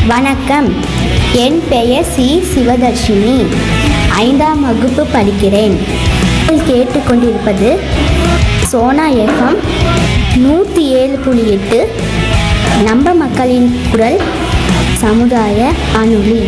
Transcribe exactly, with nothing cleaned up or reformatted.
வணக்கம், என் பெயர் சி சிவதர்ஷினி. ஐந்தாம் வகுப்பு படிக்கிறேன். நீங்கள் கேட்டுக்கொண்டிருப்பது சோனா எஃப்எம் நூற்றி ஏழு புள்ளி எட்டு, நம்ம மக்களின் குரல், சமுதாய வானொலி.